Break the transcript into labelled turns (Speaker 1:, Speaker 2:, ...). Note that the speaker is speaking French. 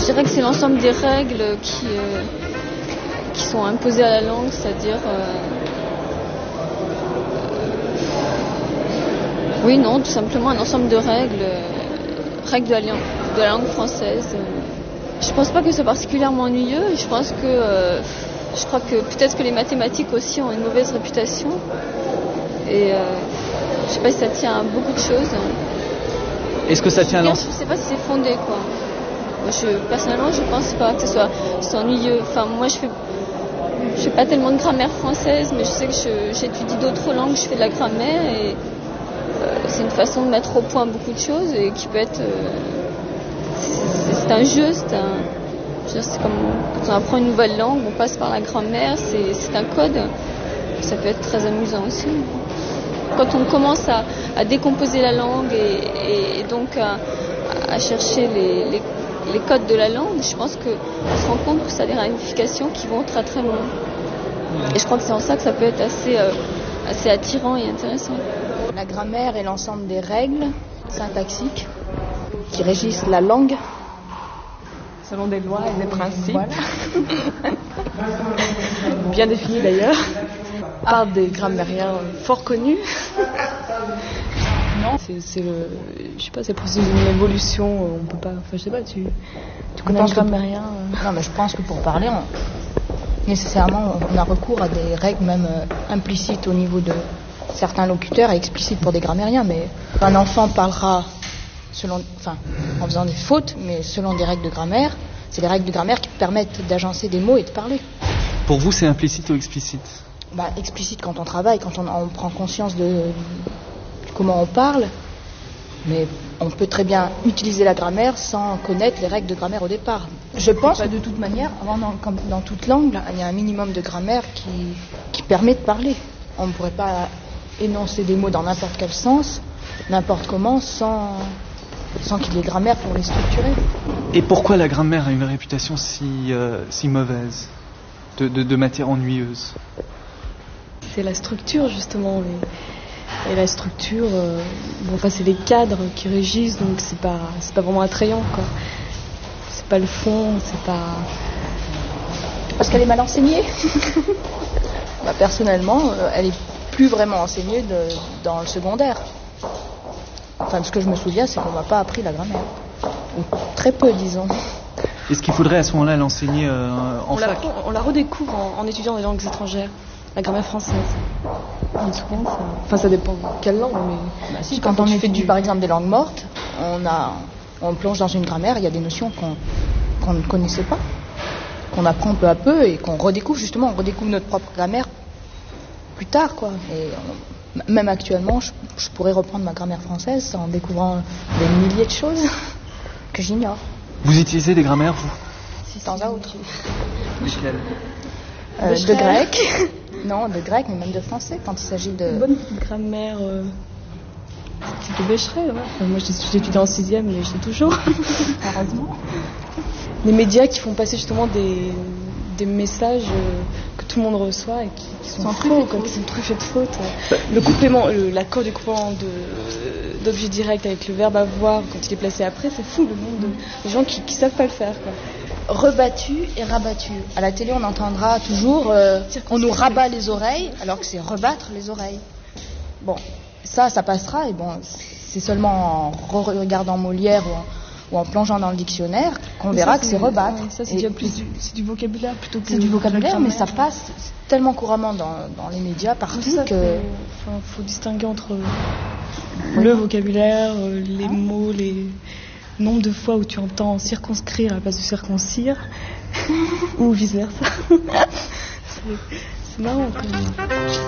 Speaker 1: dirais que c'est l'ensemble des règles qui sont imposées à la langue, c'est-à-dire... oui, non, tout simplement un ensemble de règles de la langue française. Je pense pas que ce soit particulièrement ennuyeux. Je crois que peut-être que les mathématiques aussi ont une mauvaise réputation. Et je sais pas si ça tient à beaucoup de choses.
Speaker 2: Est-ce que ça tient à l'ensemble ?
Speaker 1: Je sais pas si c'est fondé, quoi. Moi, personnellement, je pense pas que ce soit ennuyeux. Enfin, moi, je fais pas tellement de grammaire française, mais je sais que j'étudie d'autres langues, je fais de la grammaire et c'est une façon de mettre au point beaucoup de choses et qui peut être... c'est un jeu, c'est comme quand on apprend une nouvelle langue, on passe par la grammaire, c'est un code. Ça peut être très amusant aussi. Quand on commence à décomposer la langue et donc à chercher les codes de la langue, je pense qu'on se rend compte que ça a des ramifications qui vont très très loin. Et je crois que c'est en ça que ça peut être assez attirant et intéressant.
Speaker 3: La grammaire est l'ensemble des règles syntaxiques qui régissent la langue.
Speaker 4: Selon des lois et des principes.
Speaker 3: Voilà.
Speaker 4: Bien définis d'ailleurs. Par des grammairiens fort connus. Non, c'est le... Je sais pas, c'est le processus d'une évolution. On peut pas... Enfin, je sais pas, tu connais un grammairien
Speaker 3: Non, mais je pense que pour parler, nécessairement, on a recours à des règles même implicites au niveau de certains locuteurs et explicites pour des grammairiens. Mais un enfant parlera en faisant des fautes, mais selon des règles de grammaire. C'est les règles de grammaire qui permettent d'agencer des mots et de parler.
Speaker 2: Pour vous, c'est implicite ou explicite ?
Speaker 3: Explicite quand on travaille, quand on prend conscience de comment on parle. Mais on peut très bien utiliser la grammaire sans connaître les règles de grammaire au départ. Je pense que de toute manière, comme dans toute langue, il y a un minimum de grammaire qui permet de parler. On ne pourrait pas énoncer des mots dans n'importe quel sens, n'importe comment, sans qu'il y ait grammaire pour les structurer.
Speaker 2: Et pourquoi la grammaire a une réputation si mauvaise, de matière ennuyeuse ?
Speaker 4: C'est la structure justement. Et la structure, c'est les cadres qui régissent, donc c'est pas vraiment attrayant, quoi. C'est pas le fond, c'est pas...
Speaker 3: Parce qu'elle est mal enseignée. Personnellement, elle est plus vraiment enseignée dans le secondaire. Enfin, ce que je me souviens, c'est qu'on m'a pas appris la grammaire. Ou très peu, disons.
Speaker 2: Est-ce qu'il faudrait à ce moment-là l'enseigner en fac ?
Speaker 4: On la redécouvre en étudiant les langues étrangères, la grammaire française. Ça dépend de quelle langue, mais...
Speaker 3: Quand on étudie par exemple des langues mortes, on plonge dans une grammaire, il y a des notions qu'on ne connaissait pas, qu'on apprend peu à peu et qu'on redécouvre justement, on redécouvre notre propre grammaire plus tard, quoi. Et même actuellement, je pourrais reprendre ma grammaire française en découvrant des milliers de choses que j'ignore.
Speaker 2: Vous utilisez des grammaires, vous ?
Speaker 3: De temps à autre.
Speaker 2: Lesquelles ?
Speaker 3: De grec. Non, de grec, mais même de français, quand il s'agit de...
Speaker 4: Une bonne petite grammaire type Becherel, ouais. Enfin, moi, j'étudie en 6e, mais je sais toujours.
Speaker 3: Heureusement.
Speaker 4: Les médias qui font passer justement des messages que tout le monde reçoit et qui sont faux, qui sont truffés de fautes. Le complément, l'accord du complément d'objet direct avec le verbe avoir, quand il est placé après, c'est fou, le nombre de gens qui savent pas le faire, quoi.
Speaker 3: Rebattu et rabattu. À la télé, on entendra toujours on nous rabat les oreilles, alors que c'est rebattre les oreilles. Bon, ça passera, et bon, c'est seulement en regardant Molière ou en plongeant dans le dictionnaire qu'on verra que c'est rebattre.
Speaker 4: Ça, c'est déjà c'est du vocabulaire plutôt que...
Speaker 3: C'est du vocabulaire, mais ça passe tellement couramment dans les médias, partout, que...
Speaker 4: faut distinguer entre le vocabulaire, les mots, les... nombre de fois où tu entends circonscrire à la place de circoncire ou vice versa. C'est marrant quand même.